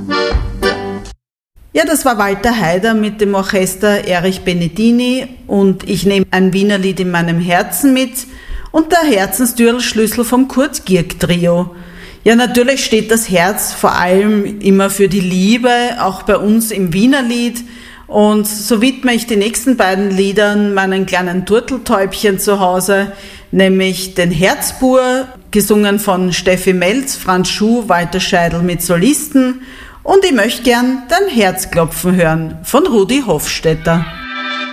Ja, das war Walter Haider mit dem Orchester Erich Benedini und ich nehme ein Wienerlied in meinem Herzen mit und der Herzenstürl-Schlüssel vom Kurt Gierk Trio. Ja, natürlich steht das Herz vor allem immer für die Liebe, auch bei uns im Wienerlied. Und so widme ich die nächsten beiden Liedern meinen kleinen Turteltäubchen zu Hause, nämlich den Herzbur, gesungen von Steffi Melz, Franz Schuh, Walter Scheidl mit Solisten. Und ich möchte gern dein Herzklopfen hören von Rudi Hofstetter.